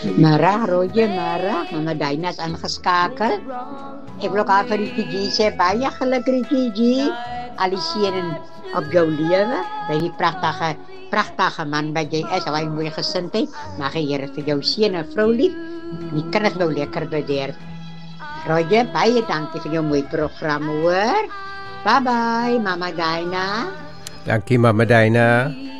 Mara, Roger, Mara. Mama Dinah is aangeskakel. Ek wil ook haar vir die PG sê, baie geluk PG. Aliseer op jou lewe, by die pragtige man wat jy is, al hy mooi gesindheid, mag die Here vir jou seën en vrou lief, en die kinders nou lekker bederf. Roger, baie dankie vir jou mooi program, hoor. Bye bye, Mama Dinah. Dankie, Mama Dinah.